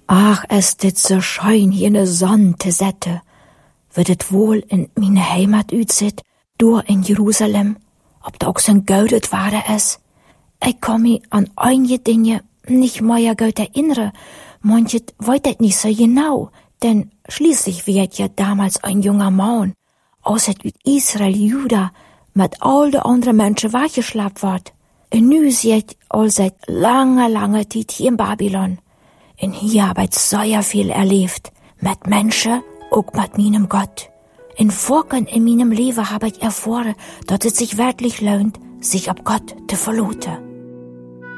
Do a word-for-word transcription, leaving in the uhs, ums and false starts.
Ach, es dit so schön hier ne Sonne te sette. Wird et wohl in meine Heimat uitzit, door in Jerusalem, ob da auch so gaudet war es. Ich komm mich an einige Dinge nicht mehr gut erinnere, manchet wollt et nicht so genau, denn schließlich wird ja damals ein junger Mann, aus Israel, Juda, mit all de andere Menschen weggeschleppt ward. Und nu seid all seit langer, langer Zeit hier in Babylon. Und hier hab ich sehr viel erlebt, mit Menschen, auch mit meinem Gott. In Vorken in meinem Leben habe ich erfahren, dass es sich wirklich lohnt, sich auf Gott zu verlassen.